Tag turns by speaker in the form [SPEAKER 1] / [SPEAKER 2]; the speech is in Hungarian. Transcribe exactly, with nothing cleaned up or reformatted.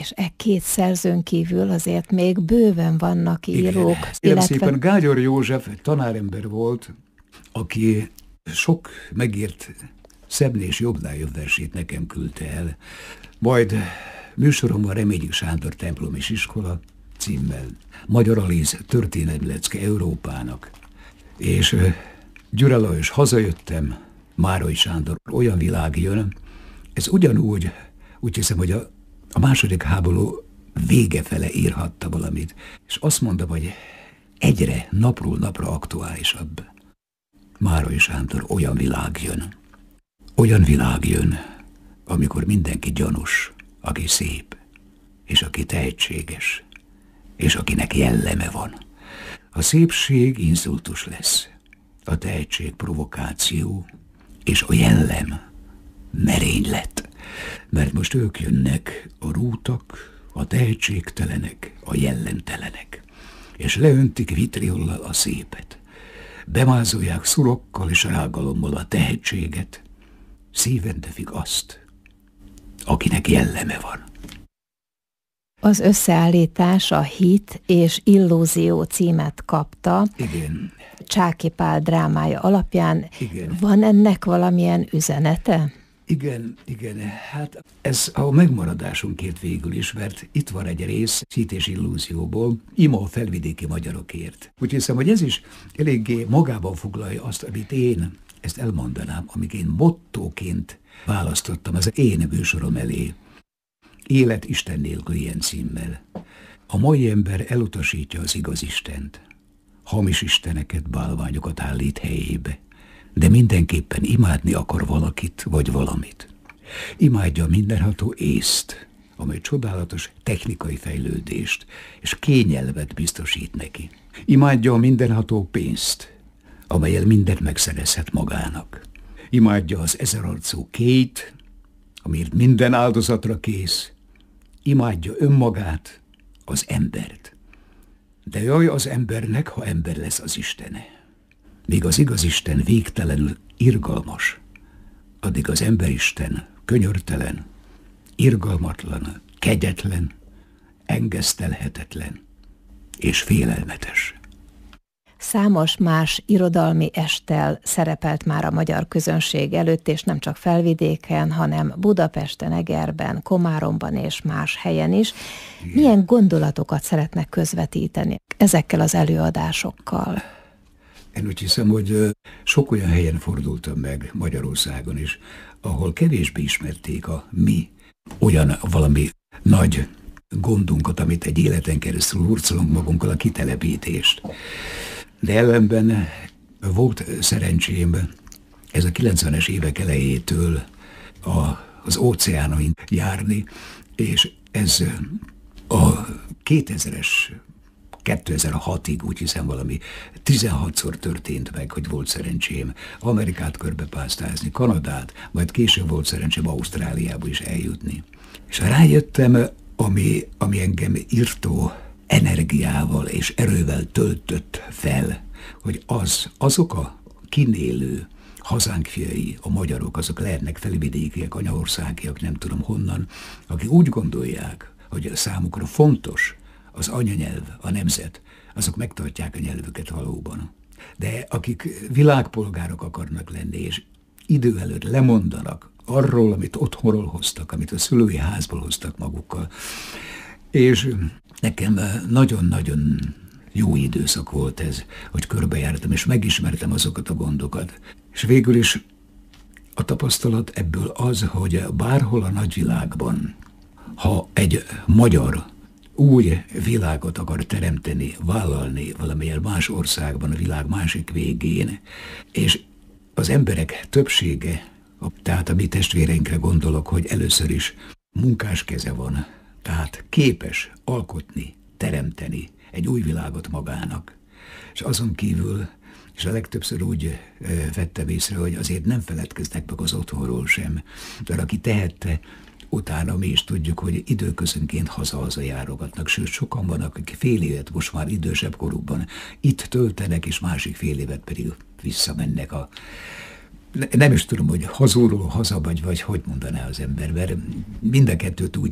[SPEAKER 1] És e két szerzőn kívül azért még bőven vannak írók.
[SPEAKER 2] Igen, illetve... szépen Gágyor József tanárember volt, aki sok megírt szebbnél és jobbnál jobb versét nekem küldte el. Majd műsoromban Reményik Sándor Templom és Iskola címmel, Magyar Alíz történelmi lecke Európának, és Gyura Lajos Hazajöttem, Márai Sándor Olyan világ jön. Ez ugyanúgy, úgy hiszem, hogy a, a második háború vége fele írhatta valamit, és azt mondom, hogy egyre napról napra aktuálisabb. Márai Sándor Olyan világ jön. Olyan világ jön, amikor mindenki gyanús, aki szép, és aki tehetséges, és akinek jelleme van. A szépség inszultus lesz, a tehetség provokáció, és a jellem merénylet. Mert most ők jönnek, a rútak, a tehetségtelenek, a jellemtelenek, és leöntik vitriollal a szépet. Bemázolják szurokkal és rágalommal a tehetséget, szíven tevik azt, akinek jelleme van.
[SPEAKER 1] Az összeállítás a Hit és Illúzió címet kapta.
[SPEAKER 2] Igen.
[SPEAKER 1] Csáky Pál drámája alapján.
[SPEAKER 2] Igen.
[SPEAKER 1] Van ennek valamilyen üzenete?
[SPEAKER 2] Igen, igen. Hát ez a megmaradásunkért végül is, mert itt van egy rész Hit és Illúzióból, Ima a felvidéki magyarokért. Úgy hiszem, hogy ez is eléggé magában foglalja azt, amit én, ezt elmondanám, amit én mottóként választottam az én műsorom elé. Élet Isten nélkül ilyen címmel. A mai ember elutasítja az igaz Istent. Hamis isteneket, bálványokat állít helyébe. De mindenképpen imádni akar valakit vagy valamit. Imádja a mindenható észt, amely csodálatos technikai fejlődést és kényelmet biztosít neki. Imádja a mindenható pénzt, amellyel mindent megszerezhet magának. Imádja az ezerarcú Kate, amiért minden áldozatra kész. Imádja önmagát, az embert. De jaj az embernek, ha ember lesz az Istene. Míg az igaz Isten végtelenül irgalmas, addig az emberisten könyörtelen, irgalmatlan, kegyetlen, engesztelhetetlen és félelmetes.
[SPEAKER 1] Számos más irodalmi esttel szerepelt már a magyar közönség előtt, és nem csak Felvidéken, hanem Budapesten, Egerben, Komáromban és más helyen is. Milyen gondolatokat szeretnek közvetíteni ezekkel az előadásokkal?
[SPEAKER 2] Én úgy hiszem, hogy sok olyan helyen fordultam meg Magyarországon is, ahol kevésbé ismerték a mi olyan valami nagy gondunkat, amit egy életen keresztül hurcolunk magunkkal, a kitelepítést. De ellenben volt szerencsém ez a kilencvenes évek elejétől a, az óceánon járni, és ez a kétezres, kétezer-hatig úgy hiszem valami tizenhatszor történt meg, hogy volt szerencsém Amerikát körbepásztázni, Kanadát, majd később volt szerencsém Ausztráliába is eljutni. És rájöttem, ami, ami engem írtó energiával és erővel töltött fel, hogy az, azok a kinélő hazánk fiai, a magyarok, azok lehetnek felvidékiek, anyaországiak, nem tudom honnan, akik úgy gondolják, hogy számukra fontos az anyanyelv, a nemzet, azok megtartják a nyelvüket valóban. De akik világpolgárok akarnak lenni, és idő előtt lemondanak arról, amit otthonról hoztak, amit a szülői házból hoztak magukkal. És nekem nagyon-nagyon jó időszak volt ez, hogy körbejártam, és megismertem azokat a gondokat. És végül is a tapasztalat ebből az, hogy bárhol a nagyvilágban, ha egy magyar új világot akar teremteni, vállalni valamilyen más országban, a világ másik végén, és az emberek többsége, tehát a mi testvéreinkre gondolok, hogy először is munkás keze van, tehát képes alkotni, teremteni egy új világot magának. És azon kívül, és a legtöbbször úgy vettem észre, hogy azért nem feledkeznek meg az otthonról sem, de aki tehette, utána mi is tudjuk, hogy időközönként haza-haza járogatnak, sőt sokan vannak, akik fél évet most már idősebb korukban itt töltenek, és másik fél évet pedig visszamennek a... Nem is tudom, hogy hazulról haza vagy, vagy hogy mondaná az ember, mert mind a kettőt úgy